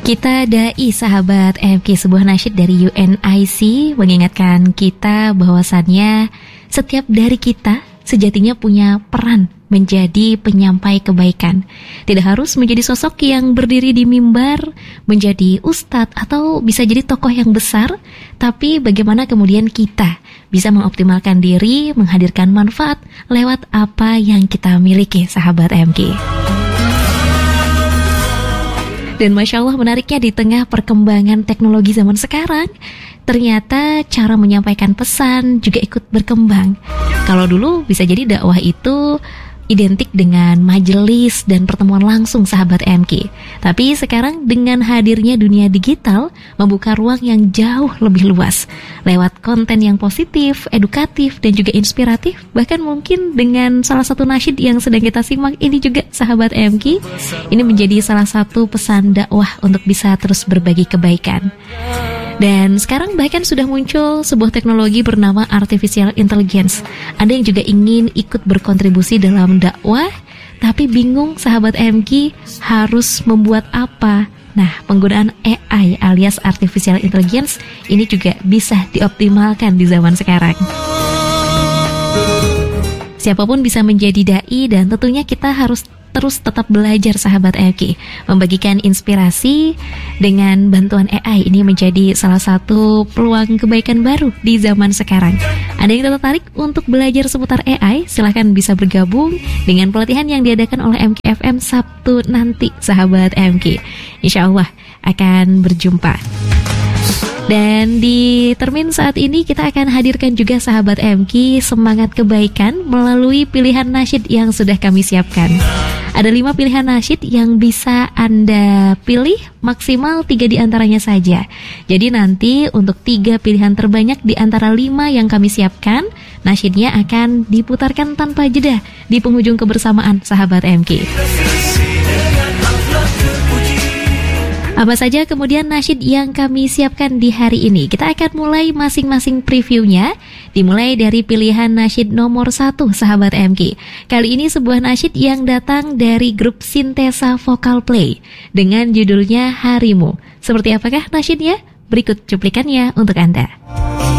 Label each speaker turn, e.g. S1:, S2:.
S1: Kita Dai Sahabat MK, sebuah nasyid dari UNIC mengingatkan kita bahwasannya setiap dari kita sejatinya punya peran menjadi penyampai kebaikan. Tidak harus menjadi sosok yang berdiri di mimbar, menjadi ustadz atau bisa jadi tokoh yang besar, tapi bagaimana kemudian kita bisa mengoptimalkan diri, menghadirkan manfaat lewat apa yang kita miliki, sahabat MK. Dan Masya Allah menariknya di tengah perkembangan teknologi zaman sekarang, ternyata cara menyampaikan pesan juga ikut berkembang. Kalau dulu bisa jadi dakwah itu identik dengan majelis dan pertemuan langsung, sahabat MK. Tapi sekarang dengan hadirnya dunia digital membuka ruang yang jauh lebih luas lewat konten yang positif, edukatif dan juga inspiratif. Bahkan mungkin dengan salah satu nasyid yang sedang kita simak ini juga, sahabat MK, ini menjadi salah satu pesan dakwah untuk bisa terus berbagi kebaikan. Dan sekarang bahkan sudah muncul sebuah teknologi bernama Artificial Intelligence. Ada yang juga ingin ikut berkontribusi dalam dakwah, tapi bingung, sahabat MK, harus membuat apa. Nah, penggunaan AI alias Artificial Intelligence ini juga bisa dioptimalkan di zaman sekarang. Siapapun bisa menjadi dai dan tentunya kita harus terus tetap belajar, sahabat MK, membagikan inspirasi dengan bantuan AI ini menjadi salah satu peluang kebaikan baru di zaman sekarang. Ada yang tertarik untuk belajar seputar AI? Silahkan bisa bergabung dengan pelatihan yang diadakan oleh MKFM Sabtu nanti, sahabat MK. Insya Allah akan berjumpa. Dan di termin saat ini kita akan hadirkan juga, sahabat MK, semangat kebaikan melalui pilihan nasyid yang sudah kami siapkan. Ada 5 pilihan nasyid yang bisa Anda pilih, maksimal 3 di antaranya saja. Jadi nanti untuk 3 pilihan terbanyak di antara 5 yang kami siapkan, nasyidnya akan diputarkan tanpa jeda di penghujung kebersamaan, sahabat MK. Apa saja kemudian nasyid yang kami siapkan di hari ini? Kita akan mulai masing-masing previewnya. Dimulai dari pilihan nasyid nomor 1, sahabat MK. Kali ini sebuah nasyid yang datang dari grup Sintesa Vocal Play dengan judulnya Harimu. Seperti apakah nasyidnya? Berikut cuplikannya untuk Anda.